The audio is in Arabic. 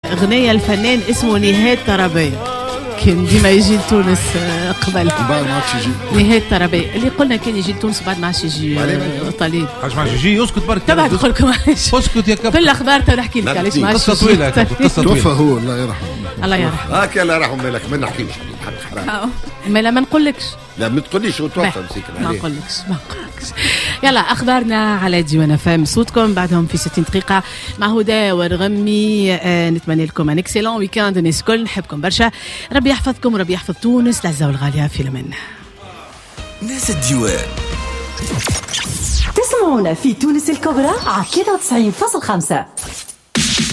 غنية الفنان اسمه نهاد طرابية، كان ديما يجي لتونس قبل بعد ما عادش يجي. نهاد طرابية اللي قلنا كان يجي لتونس بعد ما عادش يجي طليل. عادش ما عادش يجي. اسكت برك تبع نقول لكم اسكت يا كابتن. في الاخبار تنحكي لك علاش ما عادش. قصة طويلة قصة توفى طويلة. هو الله يرحمه. الله يرحمه. هاك الله يرحم مالك ما نحكيش حرام. ما لا ما نقولكش. لا ما تقوليش وتوفى مسكين ما عليه. نقولكش. يلا اخبارنا على ديوان فام صوتكم بعدهم في 60 دقيقه مع هدى ورغمي. نتمنى لكم ان اكسيلون ويكاند الناس الكل. نحبكم برشا. ربي يحفظكم وربي يحفظ تونس العزه والغاليه في لمن ناس الديوان. تسمعونا في تونس الكبرى على 93.5.